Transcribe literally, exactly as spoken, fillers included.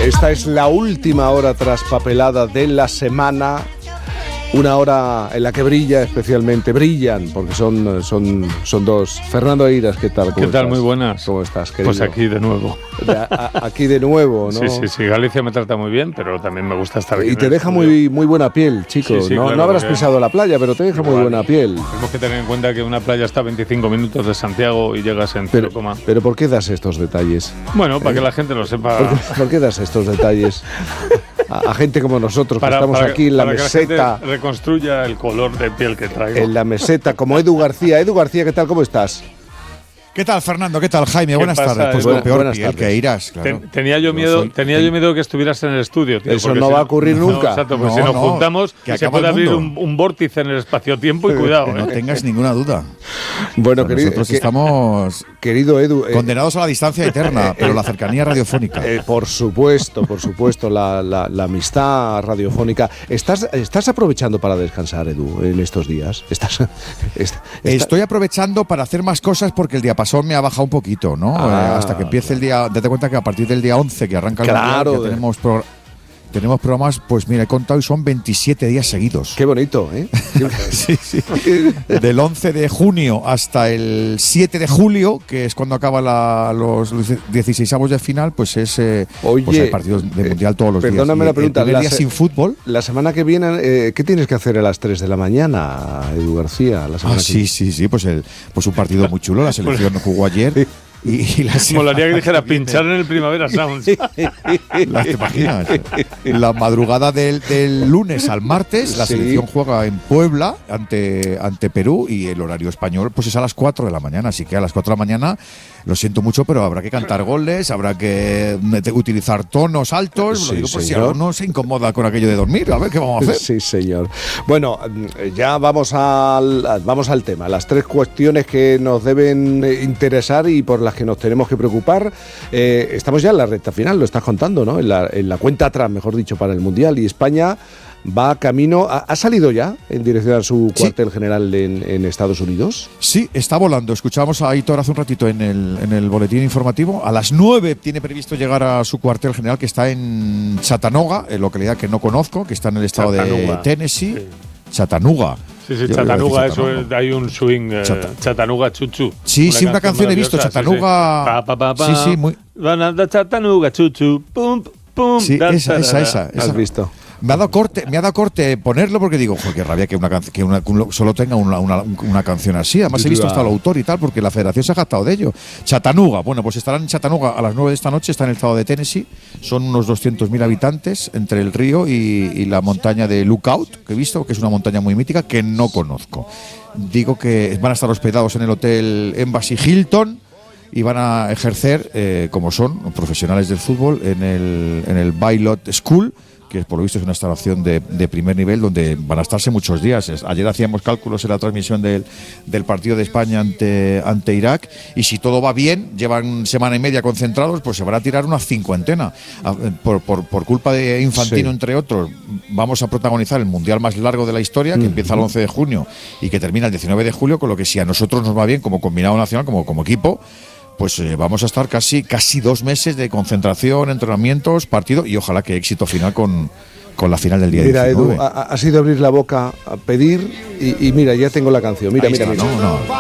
Esta es la última hora traspapelada de la semana. Una hora en la que brilla especialmente, brillan, porque son, son, son dos. Fernando Eiras, ¿qué tal? ¿Qué tal? Muy buenas. ¿Cómo estás, querido? Pues aquí de nuevo. De, a, aquí de nuevo, ¿no? Sí, sí, sí. Galicia me trata muy bien, pero también me gusta estar aquí. Y te deja muy, muy buena piel, chico. Sí, sí, no, claro, no habrás pisado la playa, pero te deja igual, muy buena piel. Tenemos que tener en cuenta que una playa está a veinticinco minutos de Santiago y llegas en pero, cero, pero ¿por qué das estos detalles? Bueno, para ¿Eh? que la gente lo sepa. ¿Por qué, por qué das estos detalles? A, a gente como nosotros, para, que estamos para, aquí en la para meseta. Que la gente reconstruya el color de piel que traigo. En la meseta, como Edu García. Edu García, ¿qué tal? ¿Cómo estás? ¿Qué tal, Fernando? ¿Qué tal, Jaime? Buenas pasa, tardes. Pues buena, lo peor buenas piel tardes. que irás, claro. Ten, tenía yo miedo, soy, tenía ten... yo miedo que estuvieras en el estudio, tío. Eso no si va a ocurrir no, nunca. Exacto, porque no, si nos no, juntamos que se puede abrir un, un vórtice en el espacio-tiempo y cuidado. Que no ¿eh? tengas ninguna duda. Bueno, o sea, querido, nosotros que, estamos querido Edu, eh, condenados a la distancia eterna, pero la cercanía radiofónica. Eh, por supuesto, por supuesto, la, la, la amistad radiofónica. ¿Estás, ¿Estás aprovechando para descansar, Edu, en estos días? ¿Estás, est, est Estoy aprovechando para hacer más cosas porque el diapasón me ha bajado un poquito, ¿no? Ah, eh, hasta que empiece el día. Date cuenta que a partir del día once, que arranca el claro, mundial, ya tenemos pro, tenemos programas, pues mira, he contado y son veintisiete días seguidos. Qué bonito, ¿eh? Sí, sí. Del once de junio hasta el siete de julio, que es cuando acaba la, los dieciseisavos de final, pues es eh, Oye, pues hay partidos de mundial todos los perdóname días. Perdóname la pregunta. El primer la día sin fútbol. La semana que viene, eh, ¿qué tienes que hacer a las tres de la mañana, Edu García? La semana ah, que sí, sí, sí. Pues, el, pues un partido muy chulo. La selección jugó ayer. Y, y la molaría que dijera pinchar en el Primavera Sound. ¿Las te imaginas? La madrugada del, del lunes al martes, la sí. selección juega en Puebla ante, ante Perú y el horario español pues es a las cuatro de la mañana. Así que a las cuatro de la mañana, lo siento mucho, pero habrá que cantar goles, habrá que utilizar tonos altos. Sí, lo digo por señor. si alguno se incomoda con aquello de dormir. A ver qué vamos a hacer. Sí, señor. Bueno, ya vamos al, vamos al tema. Las tres cuestiones que nos deben interesar y por las que nos tenemos que preocupar. Eh, estamos ya en la recta final, lo estás contando, ¿no? En la, en la cuenta atrás, mejor dicho, para el Mundial. Y España va camino. ¿Ha, ha salido ya en dirección a su cuartel sí. general en, en Estados Unidos? Sí, está volando. Escuchamos a Aitor hace un ratito en el, en el boletín informativo. A las nueve tiene previsto llegar a su cuartel general, que está en Chattanooga, en localidad que no conozco, que está en el estado Chattanooga. de Tennessee. Sí. Chattanooga. Sí, sí, Chattanooga, eso es, hay un swing, eh, Chata. Chattanooga Chuchu. Sí, una sí, una canción he visto, Chattanooga. Sí, sí, pa, pa, pa, pa. sí, sí muy. Chattanooga Chuchu, pum, pum. Sí, da, esa, esa, esa, esa. ¿Has visto? Me ha dado corte, me ha dado corte ponerlo porque digo, joder, qué rabia que una canción que una, solo tenga una, una, una canción así. Además he visto hasta el autor y tal, porque la federación se ha jactado de ello. Chattanooga, bueno, pues estarán en Chattanooga a las nueve de esta noche, está en el estado de Tennessee. Son unos doscientos mil habitantes entre el río y, y la montaña de Lookout, que he visto, que es una montaña muy mítica que no conozco. Digo que van a estar hospedados en el hotel Embassy Hilton y van a ejercer, eh, como son profesionales del fútbol, en el, en el Baylot School, que por lo visto es una instalación de, de primer nivel donde van a estarse muchos días. Ayer hacíamos cálculos en la transmisión del, del partido de España ante, ante Irak y si todo va bien, llevan semana y media concentrados, pues se van a tirar una cincuentena. Por, por, por culpa de Infantino, sí. entre otros, vamos a protagonizar el mundial más largo de la historia, que mm. empieza el once de junio y que termina el diecinueve de julio, con lo que si a nosotros nos va bien como combinado nacional, como, como equipo, pues eh, vamos a estar casi casi dos meses de concentración, entrenamientos, partido y ojalá que éxito final con, con la final del día mira, diecinueve. Edu, ha, ha sido abrir la boca a pedir y, y mira, ya tengo la canción. Mira, Ahí mira, está, mira. No, no.